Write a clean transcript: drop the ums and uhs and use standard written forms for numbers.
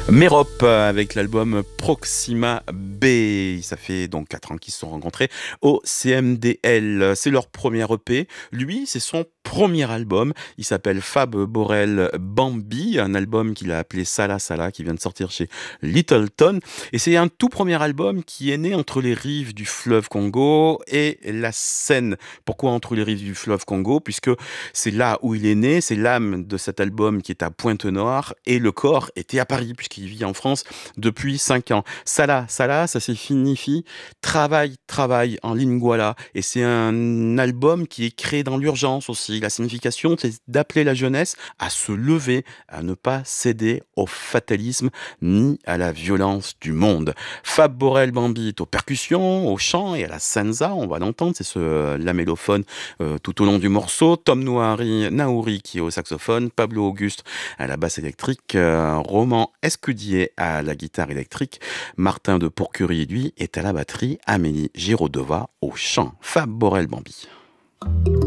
Mérop avec l'album Proxima B. Ça fait donc 4 ans qu'ils se sont rencontrés au CMDL. C'est leur premier EP. Lui, c'est son premier album. Il s'appelle Fab Borel Bambi, un album qu'il a appelé Sala Sala, qui vient de sortir chez Littleton. Et c'est un tout premier album qui est né entre les rives du fleuve Congo et la Seine. Pourquoi entre les rives du fleuve Congo? Puisque c'est là où il est né, c'est l'âme de cet album qui est à Pointe-Noire et le corps était à Paris puisqu'il vit en France depuis 5 ans. Sala, Sala, ça signifie travail, travail en lingala et c'est un album qui est créé dans l'urgence aussi. La signification, c'est d'appeler la jeunesse à se lever, à ne pas céder au fatalisme ni à la violence du monde. Fab Borel Bambi est aux percussions, au chant et à la sansa, on va l'entendre, c'est ce lamellophone tout au long du morceau. Tom Naouri qui est au saxophone, Pablo Auguste à la basse électrique, Roman Escudier à la guitare électrique, Martin de Pourcurie, lui, est à la batterie, Amélie Giraudova au chant. Fab Borel Bambi.